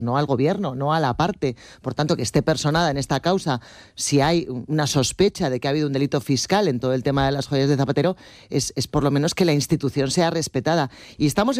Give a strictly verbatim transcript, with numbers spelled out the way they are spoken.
no al gobierno, no a la parte. Por tanto, que esté personada en esta causa, si hay una sospecha de que ha habido un delito fiscal en todo el tema de las joyas de Zapatero, es, es por lo menos que la institución sea respetada. Y estamos